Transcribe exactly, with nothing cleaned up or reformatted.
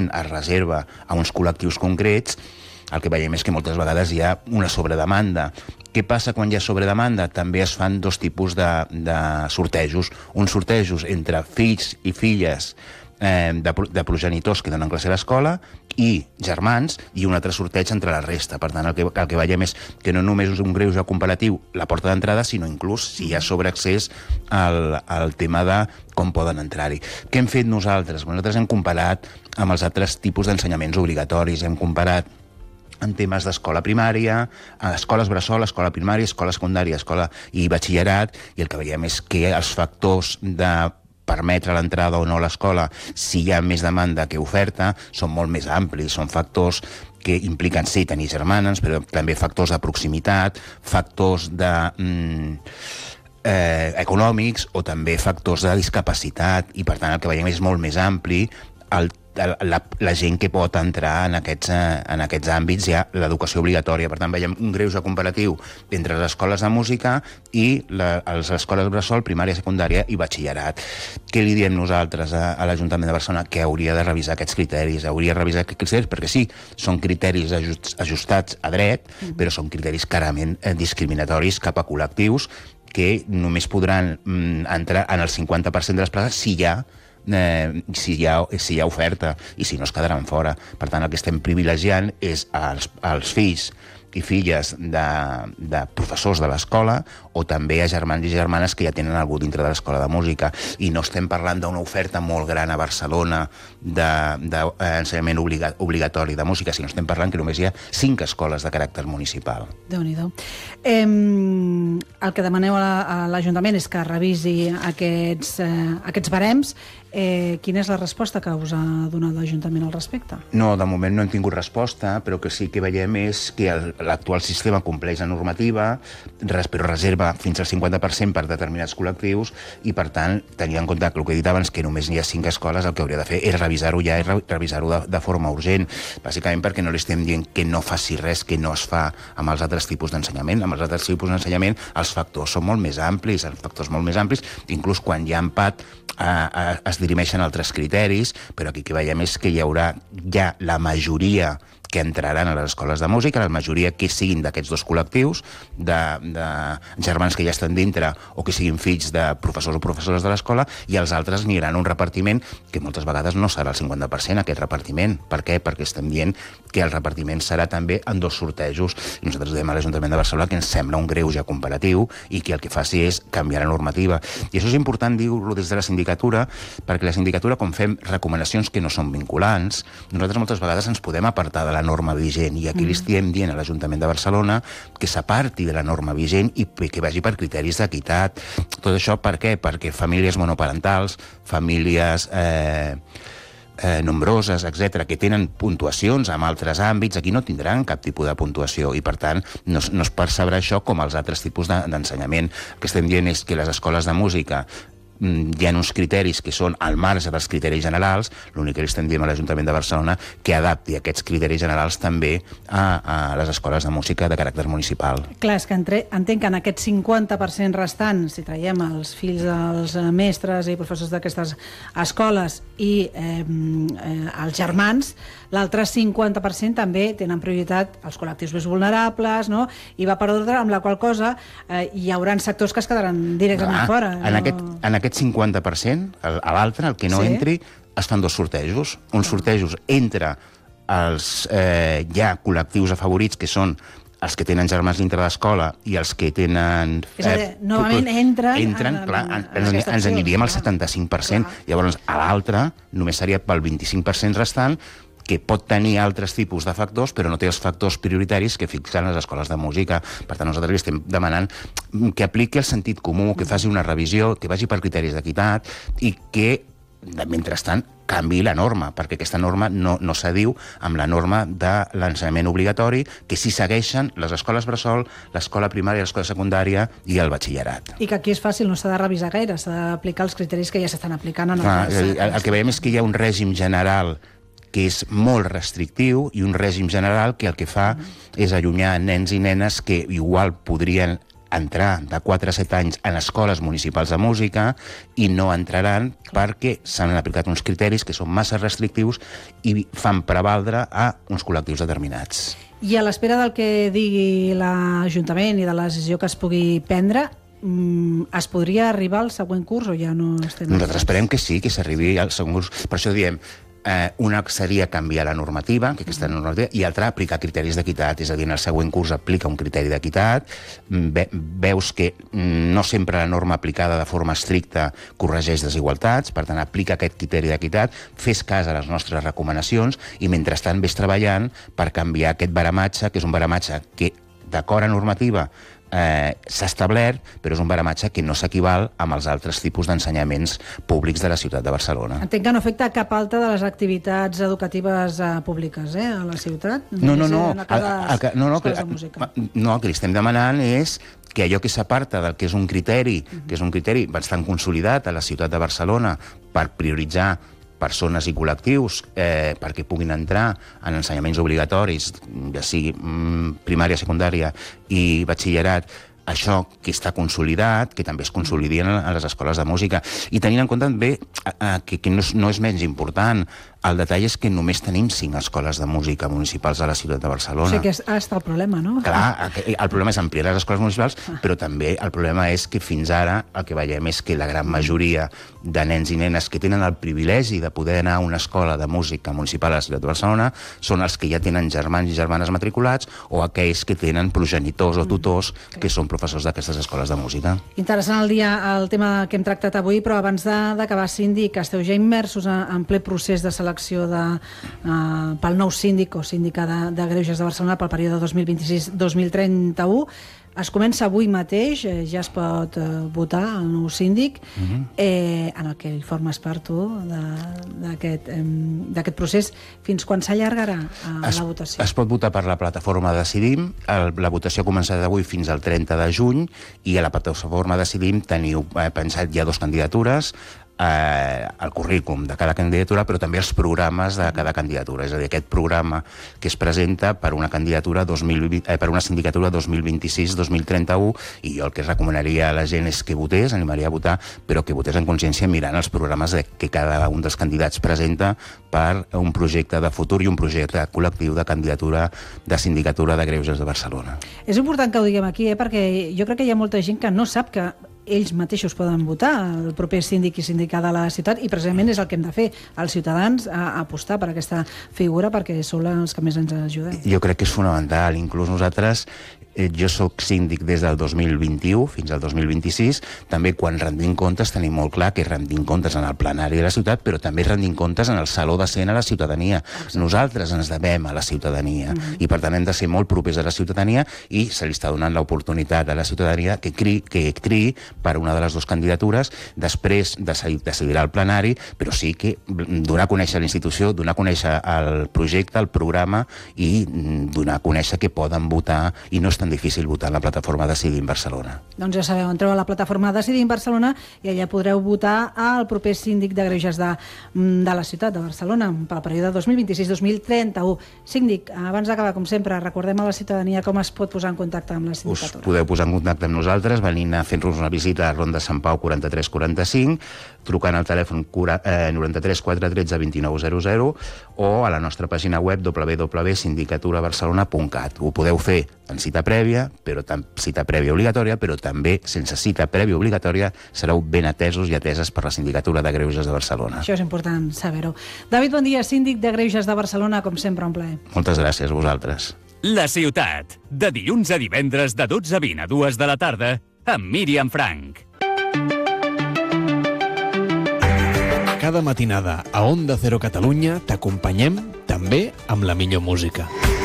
l'Ajuntament es reserva a uns col·lectius concrets, el que veiem és que moltes vegades hi ha una sobredemanda. Què passa quan hi ha sobredemanda? També es fan dos tipus de, de sortejos. Uns sortejos entre fills i filles eh, de, de progenitors que donen classe a l'escola i germans, i un altre sorteig entre la resta. Per tant, el que, el que veiem és que no només és un greuge comparatiu la porta d'entrada, sinó inclús si hi ha sobreaccés al, al tema de com poden entrar-hi. Què hem fet nosaltres? Nosaltres hem comparat amb els altres tipus d'ensenyaments obligatoris, hem comparat en temes d'escola primària, escoles bressol, escola primària, escola secundària, escola i batxillerat, i el que veiem és que els factors de permetre l'entrada o no a l'escola, si hi ha més demanda que oferta, són molt més amplis, són factors que impliquen, sí, tenir germanes, però també factors de proximitat, factors de... Mm, eh, econòmics o també factors de discapacitat, i per tant el que veiem és molt més ampli el La, la gent que pot entrar en aquests, en aquests àmbits hi ha l'educació obligatòria. Per tant, veiem un greuge comparatiu entre les escoles de música i la, les escoles bressol, primària, secundària i batxillerat. Què li diem nosaltres a, a l'Ajuntament de Barcelona? Que hauria de revisar aquests criteris, hauria de revisar aquests criteris, perquè sí, són criteris ajust, ajustats a dret, mm. però són criteris clarament eh, discriminatoris cap a col·lectius que només podran mm, entrar en el cinquanta per cent de les places si hi ha Eh, si, hi ha, si hi ha oferta, i si no es quedaran fora. Per tant, el que estem privilegiant és als, als fills i filles de, de professors de l'escola, o també a germans i germanes que ja tenen algú dintre de l'escola de música. I no estem parlant d'una oferta molt gran a Barcelona d'ensenyament obliga, obligatori de música, sinó estem parlant que només hi ha cinc escoles de caràcter municipal. Déu-n'hi-do. Eh, el que demaneu a l'Ajuntament és que revisi aquests, eh, aquests barems. Eh, quina és la resposta que us ha donat l'Ajuntament al respecte? No, de moment no hem tingut resposta, però que sí que veiem és que l'actual sistema compleix la normativa, però reserva fins al cinquanta per cent per determinats col·lectius, i per tant, tenint en compte que el que he dit abans, que només hi ha cinc escoles, el que hauria de fer és revisar-ho ja i revisar-ho de, de forma urgent, bàsicament perquè no li estem dient que no faci res que no es fa amb els altres tipus d'ensenyament. Amb els altres tipus d'ensenyament els factors són molt més amplis, els factors molt més amplis, inclús quan hi ha empat eh, eh, es dirimeixen altres criteris, però aquí que veiem és que hi haurà ja la majoria que entraran a les escoles de música, la majoria que siguin d'aquests dos col·lectius, de, de germans que ja estan dintre o que siguin fills de professors o professores de l'escola, i els altres aniran a un repartiment que moltes vegades no serà el cinquanta per cent aquest repartiment. Per què? Perquè estem dient que el repartiment serà també en dos sortejos, i nosaltres diem a l'Ajuntament de Barcelona que ens sembla un greuge comparatiu i que el que faci és canviar la normativa. I això és important dir-ho des de la sindicatura, perquè la sindicatura, quan fem recomanacions que no són vinculants, nosaltres moltes vegades ens podem apartar de la norma vigent, i aquí li estem dient a l'Ajuntament de Barcelona que s'aparti de la norma vigent i que vagi per criteris d'equitat. Tot això per què? Perquè famílies monoparentals, famílies eh, eh, nombroses, etcètera, que tenen puntuacions en altres àmbits, aquí no tindran cap tipus de puntuació, i per tant no, no es percebrà això com els altres tipus d'ensenyament. El que estem dient és que les escoles de música hi ha uns criteris que són al marge dels criteris generals, l'únic que li estem dient a l'Ajuntament de Barcelona que adapti aquests criteris generals també a, a les escoles de música de caràcter municipal. Clar, és que entre, entenc que en aquest cinquanta per cent restant, si traiem els fills dels mestres i professors d'aquestes escoles i eh, eh, els germans, l'altre cinquanta per cent també tenen prioritat els col·lectius més vulnerables, no? I va per ordre, amb la qual cosa eh, hi haurà sectors que es quedaran directament ah, fora. En, no? aquest, en aquest cinquanta per cent, a l'altre, el que no sí. entri, es fan dos sortejos. Uns sortejos entre els eh, ja col·lectius afavorits, que són els que tenen germans dintre de l'escola i els que tenen... És a dir, eh, novament entren... Entren, en, clar, en, en, ens, ens aniríem al setanta-cinc per cent. Clar. Llavors, a l'altre només seria pel vint-i-cinc per cent restant, que pot tenir altres tipus de factors, però no té els factors prioritaris que fixen les escoles de música. Per tant, nosaltres estem demanant que apliqui el sentit comú, que faci una revisió, que vagi per criteris d'equitat i que, mentrestant, canvi la norma, perquè aquesta norma no, no s'adiu amb la norma de l'ensenyament obligatori, que sí segueixen les escoles bressol, l'escola primària, l'escola secundària i el batxillerat. I que aquí és fàcil, no s'ha de revisar gaire, s'ha d'aplicar els criteris que ja s'estan aplicant en Clar, el... el, el que veiem és que hi ha un règim general que és molt restrictiu i un règim general que el que fa és allunyar nens i nenes que igual podrien entrar de quatre a set anys en escoles municipals de música i no entraran perquè s'han aplicat uns criteris que són massa restrictius i fan prevaldre a uns col·lectius determinats. I a l'espera del que digui l'Ajuntament i de la decisió que es pugui prendre, es podria arribar al següent curs o ja no estem... Nosaltres esperem que sí, que s'arribi al següent curs. Per això diem, eh, una seria canviar la normativa, que aquesta normativa, i altra aplicar criteris d'equitat, és a dir, en el següent curs aplica un criteri d'equitat, ve, veus que no sempre la norma aplicada de forma estricta corregeix desigualtats, per tant, aplica aquest criteri d'equitat, fes cas a les nostres recomanacions i mentrestant vés treballant per canviar aquest baramatge, que és un baramatge que, d'acord a normativa, Eh, s'ha establert, però és un baramatge que no s'equival amb els altres tipus d'ensenyaments públics de la ciutat de Barcelona. Entenc que no afecta cap altra de les activitats educatives eh, públiques, eh, a la ciutat? No, no, no. A cada a, a, no, no, que, no, el que li estem demanant és que allò que s'aparta del que és un criteri, uh-huh. que és un criteri bastant consolidat a la ciutat de Barcelona per prioritzar persones i col·lectius eh, perquè puguin entrar en ensenyaments obligatoris, ja sigui mm, primària, secundària i batxillerat, això que està consolidat, que també es consolidi a les escoles de música. I tenint en compte també eh, que, que no, és, no és menys important, el detall és que només tenim cinc escoles de música municipals a la ciutat de Barcelona. O sigui que és hasta el problema, no? Clar, el problema és ampliar les escoles municipals, ah. però també el problema és que fins ara el que veiem és que la gran majoria de nens i nenes que tenen el privilegi de poder anar a una escola de música municipal a la ciutat de Barcelona són els que ja tenen germans i germanes matriculats o aquells que tenen progenitors o tutors mm, okay. que són professors d'aquestes escoles de música. Interessant el dia, el tema que hem tractat avui, però abans d'acabar, síndic, esteu ja immersos en ple procés de selecció de, uh, pel nou síndic o síndica de, de Greuges de Barcelona pel període dos mil vint-i-sis dos mil trenta-u. Es comença avui mateix, eh, ja es pot eh, votar el nou síndic, uh-huh. eh, en el que hi formes part tu d'aquest eh, procés. Fins quan s'allargarà eh, es, la votació? Es pot votar per la plataforma Decidim. El, la votació ha començat avui fins al trenta de juny i a la plataforma Decidim teniu eh, pensat ja dues candidatures, eh, el currículum de cada candidatura, però també els programes de cada candidatura. És a dir, aquest programa que es presenta per una candidatura dos mil vint, eh, per una sindicatura dos mil vint-i-sis dos mil trenta-u, i jo el que recomanaria a la gent és que votés, animaria a votar, però que votés en consciència mirant els programes que cada un dels candidats presenta per un projecte de futur i un projecte col·lectiu de candidatura de sindicatura de Greuges de Barcelona. És important que ho diguem aquí, eh, perquè jo crec que hi ha molta gent que no sap que ells mateixos poden votar el proper síndic i síndica de la ciutat, i precisament és el que hem de fer, els ciutadans, a, a apostar per aquesta figura perquè són els que més ens ajuden. Jo crec que és fonamental. Inclús nosaltres, eh, jo soc síndic des del dos mil vint-i-u fins al dos mil vint-i-sis, també quan rendim comptes tenim molt clar que rendim comptes en el plenari de la ciutat, però també rendim comptes en el saló de cent a la ciutadania. Exacte. Nosaltres ens devem a la ciutadania, mm-hmm. i per tant hem de ser molt propers a la ciutadania, i se li està donant l'oportunitat a la ciutadania que cri, que cri per una de les dues candidatures, després decidirà el plenari, però sí que donar a conèixer la institució, donar a conèixer el projecte, el programa, i donar a conèixer que poden votar, i no és tan difícil votar en la plataforma Decidim Barcelona. Doncs ja sabeu, entreu a la plataforma Decidim Barcelona i allà podreu votar al proper síndic de Greuges de, de la ciutat de Barcelona pel període dos mil vint-i-sis dos mil trenta-u. Síndic, abans d'acabar, com sempre, recordem a la ciutadania com es pot posar en contacte amb la sindicatura. Us podeu posar en contacte amb nosaltres venint a fer-nos una visita a la Ronda Sant Pau quaranta-tres quaranta-cinc, trucant al telèfon noranta-tres quatre tretze vint-i-nou zero zero o a la nostra pàgina web w w w punt sindicatura barcelona punt cat. Ho podeu fer en cita prèvia, però cita prèvia obligatòria, però també sense cita prèvia obligatòria sereu ben atesos i ateses per la Sindicatura de Greuges de Barcelona. Això és important saber-ho. David, bon dia, síndic de Greuges de Barcelona, com sempre, un plaer. Moltes gràcies a vosaltres. La ciutat, de dilluns a divendres de dotze a vint a dues de la tarda, amb Míriam Frank. Cada matinada a Onda Cero Catalunya t'acompanyem també amb la millor música.